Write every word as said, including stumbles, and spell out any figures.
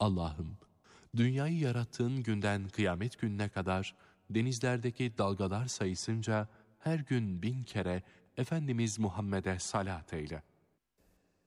Allah'ım, dünyayı yarattığın günden kıyamet gününe kadar denizlerdeki dalgalar sayısınca her gün bin kere Efendimiz Muhammed'e salat eyle.